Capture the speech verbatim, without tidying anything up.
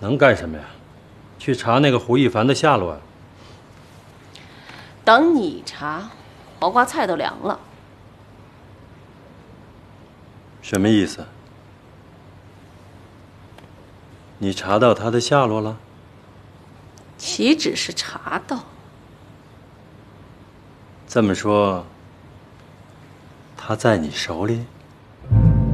能干什么呀？去查那个胡一凡的下落啊。 等你查，黄瓜菜都凉了。 什么意思？你查到他的下落了？ 岂止是查到？ 这么说，他在你手里？